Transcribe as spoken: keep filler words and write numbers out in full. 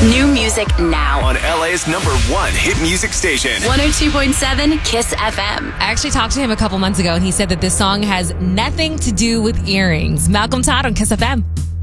New music now on L A's number one hit music station. one oh two point seven Kiss F M. I actually talked to him a couple months ago, and he said that this song has nothing to do with earrings. Malcolm Todd on Kiss F M.